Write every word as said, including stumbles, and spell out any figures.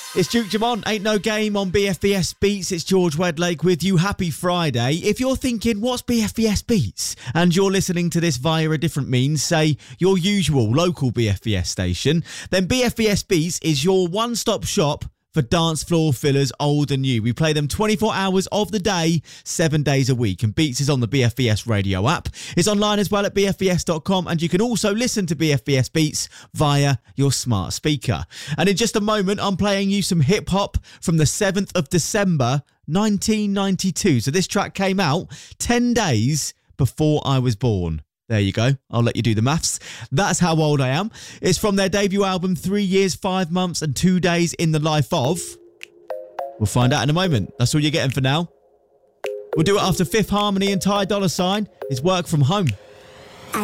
It's Duke Jamont, Ain't No Game on B F B S Beats. It's George Wedlake with you. Happy Friday. If you're thinking, what's B F B S Beats? And you're listening to this via a different means, say your usual local B F B S station, then B F B S Beats is your one-stop shop for dance floor fillers, old and new. We play them twenty-four hours of the day, seven days a week. And Beats is on the B F B S radio app. It's online as well at b f b s dot com. And you can also listen to B F B S Beats via your smart speaker. And in just a moment, I'm playing you some hip-hop from the seventh of December, nineteen ninety-two. So this track came out ten days before I was born. There you go. I'll let you do the maths. That's how old I am. It's from their debut album, Three Years, Five Months and Two Days in the Life of. We'll find out in a moment. That's all you're getting for now. We'll do it after Fifth Harmony and Ty Dolla Sign. It's Work From Home.